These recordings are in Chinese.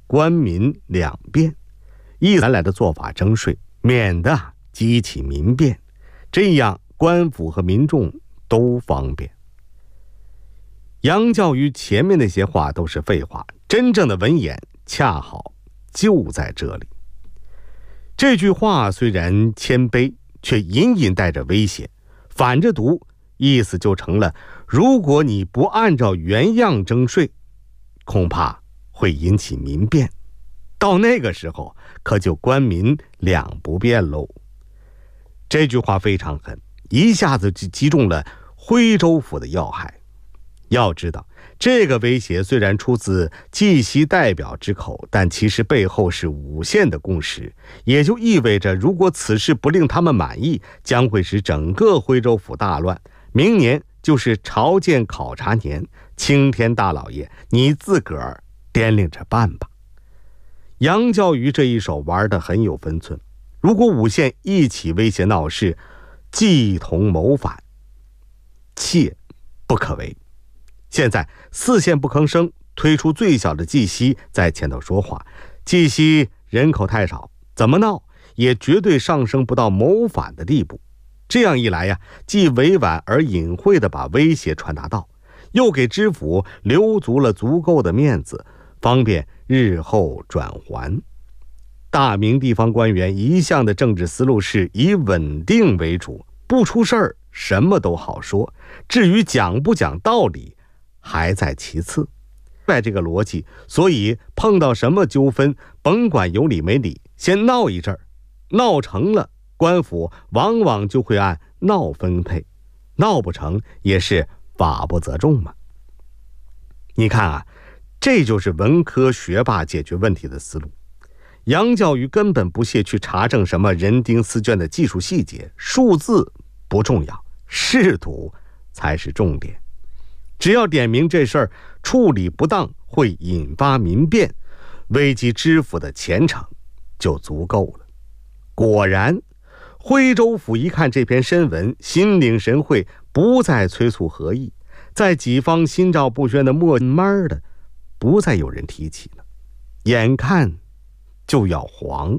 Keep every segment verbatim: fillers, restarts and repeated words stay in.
官民两便，依原来的做法征税，免得激起民变，这样官府和民众都方便。杨教于前面那些话都是废话，真正的文眼恰好就在这里。这句话虽然谦卑，却隐隐带着威胁，反着读意思就成了，如果你不按照原样征税，恐怕会引起民变，到那个时候可就官民两不便喽。这句话非常狠，一下子就击中了徽州府的要害。要知道，这个威胁虽然出自绩溪代表之口，但其实背后是五县的共识，也就意味着如果此事不令他们满意，将会使整个徽州府大乱。明年就是朝见考察年，青天大老爷，你自个儿掂量着办吧。杨教于这一手玩得很有分寸，如果五县一起威胁闹事，计同谋反，切不可为。现在四县不吭声，推出最小的绩溪在前头说话，绩溪人口太少，怎么闹也绝对上升不到谋反的地步。这样一来呀，既委婉而隐晦地把威胁传达到，又给知府留足了足够的面子，方便日后转还。大明地方官员一向的政治思路是以稳定为主，不出事儿什么都好说，至于讲不讲道理还在其次。拜这个逻辑，所以碰到什么纠纷，甭管有理没理，先闹一阵儿，闹成了，官府往往就会按闹分配，闹不成也是法不责众嘛。你看啊，这就是文科学霸解决问题的思路。杨教于根本不屑去查证什么人丁丝绢的技术细节，数字不重要，仕途才是重点。只要点明这事儿处理不当会引发民变，危及知府的前程就足够了。果然，徽州府一看这篇申文，心领神会，不再催促合议，在己方心照不宣的默慢的，不再有人提起了，眼看就要黄。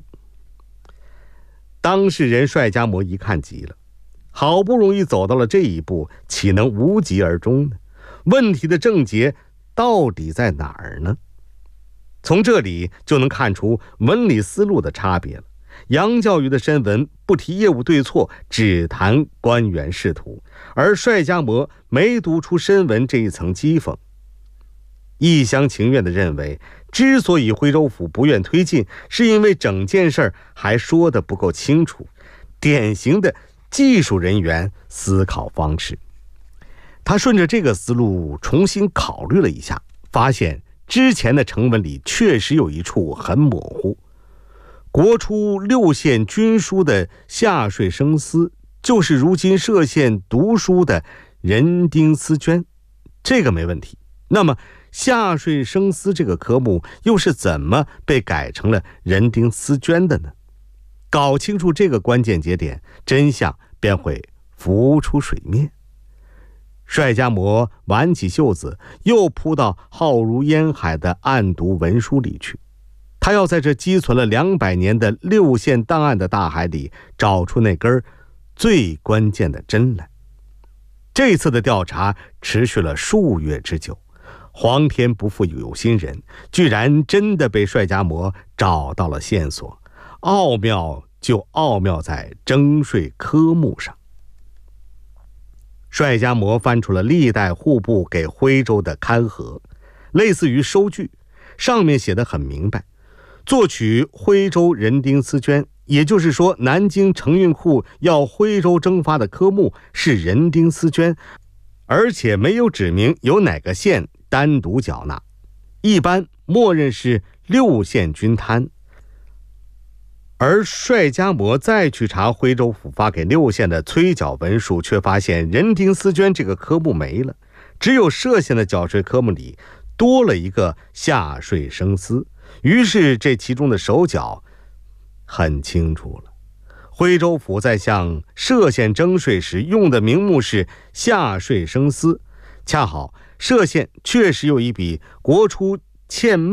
当事人帅家模一看急了，好不容易走到了这一步，岂能无疾而终呢？问题的症结到底在哪儿呢？从这里就能看出文理思路的差别了。杨教于的申文不提业务对错，只谈官员仕途，而帅家模没读出申文这一层讥讽，一厢情愿地认为，之所以徽州府不愿推进，是因为整件事还说得不够清楚，典型的技术人员思考方式。他顺着这个思路重新考虑了一下，发现之前的成文里确实有一处很模糊。国初六县均书的夏税生丝，就是如今歙县读书的人丁丝绢，这个没问题。那么夏税生丝这个科目又是怎么被改成了人丁丝绢的呢？搞清楚这个关键节点，真相便会浮出水面。帅家模挽起袖子，又扑到浩如烟海的案牍文书里去。他要在这积存了两百年的六县档案的大海里，找出那根最关键的针来。这次的调查持续了数月之久，皇天不负有心人，居然真的被帅家模找到了线索。奥妙就奥妙在征税科目上。帅家模翻出了历代户部给徽州的勘核，类似于收据，上面写得很明白，作取徽州人丁丝绢，也就是说南京承运库要徽州征发的科目是人丁丝绢，而且没有指明由哪个县单独缴纳，一般默认是六县均摊。而帅家模再去查徽州府发给六县的催缴文书，却发现人丁丝绢这个科目没了，只有歙县的缴税科目里多了一个夏税生丝。于是这其中的手脚很清楚了，徽州府在向歙县征税时用的名目是夏税生丝，恰好歙县确实有一笔国初欠